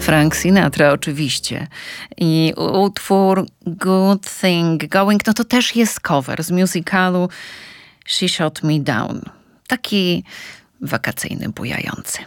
Frank Sinatra oczywiście. I utwór Good Thing Going, no to też jest cover z musicalu She Shot Me Down. Taki wakacyjny, bujający.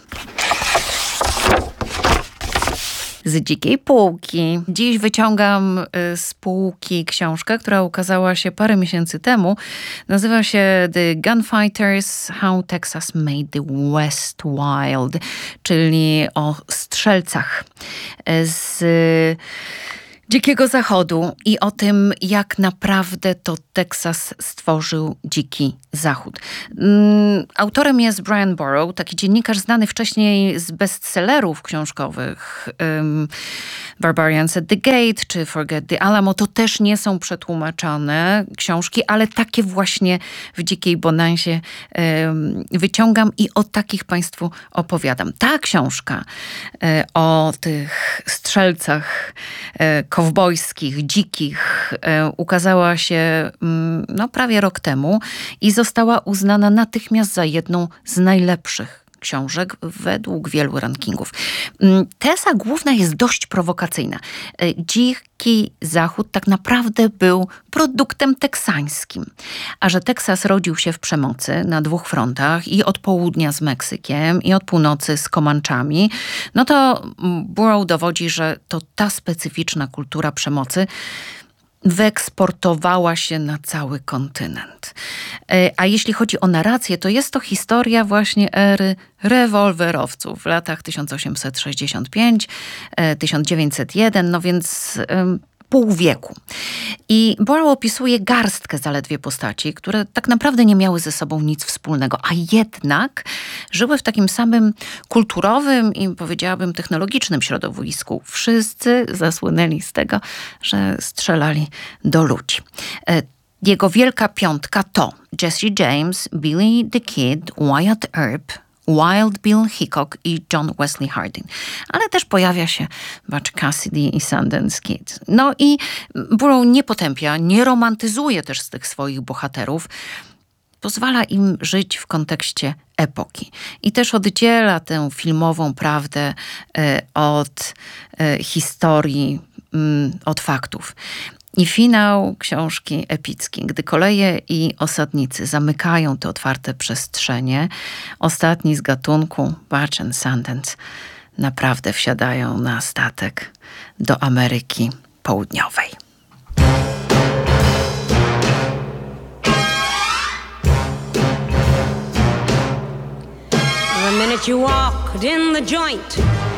Z dzikiej półki. Dziś wyciągam z półki książkę, która ukazała się parę miesięcy temu. Nazywa się The Gunfighters, How Texas Made the West Wild, czyli o strzelcach z Dzikiego Zachodu i o tym, jak naprawdę to Teksas stworzył Dziki Zachód. Autorem jest Brian Boru, taki dziennikarz znany wcześniej z bestsellerów książkowych. Barbarians at the Gate czy Forget the Alamo. To też nie są przetłumaczane książki, ale takie właśnie w Dzikiej Bonanzie wyciągam i o takich Państwu opowiadam. Ta książka o tych strzelcach kowbojskich, dzikich ukazała się prawie rok temu i została uznana natychmiast za jedną z najlepszych książek według wielu rankingów. Teza główna jest dość prowokacyjna. Dziki Zachód tak naprawdę był produktem teksańskim. A że Teksas rodził się w przemocy na dwóch frontach, i od południa z Meksykiem, i od północy z Komanczami, no to Burrow dowodzi, że to ta specyficzna kultura przemocy wyeksportowała się na cały kontynent. A jeśli chodzi o narrację, to jest to historia właśnie ery rewolwerowców w latach 1865-1901, no więc pół wieku. I Burrow opisuje garstkę zaledwie postaci, które tak naprawdę nie miały ze sobą nic wspólnego, a jednak żyły w takim samym kulturowym i powiedziałabym technologicznym środowisku. Wszyscy zasłynęli z tego, że strzelali do ludzi. Jego wielka piątka to Jesse James, Billy the Kid, Wyatt Earp, Wild Bill Hickok i John Wesley Harding. Ale też pojawia się Butch Cassidy i Sundance Kid. No i Burrow nie potępia, nie romantyzuje też z tych swoich bohaterów. Pozwala im żyć w kontekście epoki. I też oddziela tę filmową prawdę od historii, od faktów. I finał książki epicki. Gdy koleje i osadnicy zamykają te otwarte przestrzenie, ostatni z gatunku, Butch and Sundance, naprawdę wsiadają na statek do Ameryki Południowej. The minute you walked in the joint,